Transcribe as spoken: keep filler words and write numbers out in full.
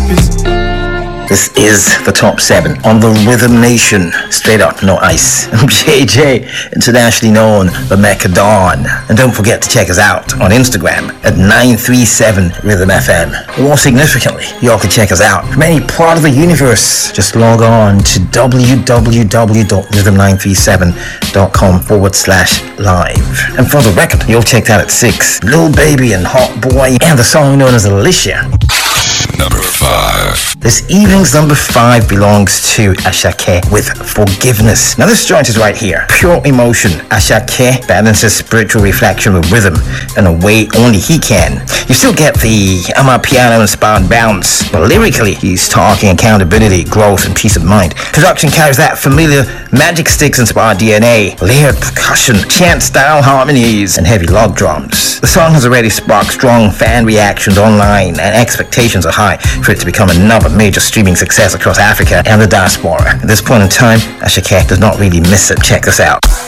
This is the top seven on the Rhythm Nation. Straight up, no ice. I'm J J, internationally known the Mecca Dawn. And don't forget to check us out on Instagram at nine three seven Rhythm F M. More significantly, you all can check us out from any part of the universe. Just log on to www.rhythm937.com forward slash live. And for the record, you'll check that at six. Lil Baby and Hot Boy and the song known as Alicia. Number five. This evening's number five belongs to Ashake with Forgiveness. Now this joint is right here. Pure emotion. Ashake balances spiritual reflection with rhythm in a way only he can. You still get the Amapiano inspired bounce, but lyrically he's talking accountability, growth, and peace of mind. Production carries that familiar Magic Sticks inspired D N A, layered percussion, chant style harmonies, and heavy log drums. The song has already sparked strong fan reactions online, and expectations are high for it to become another major streaming success across Africa and the diaspora. At this point in time, Ashake does not really miss it. Check this out.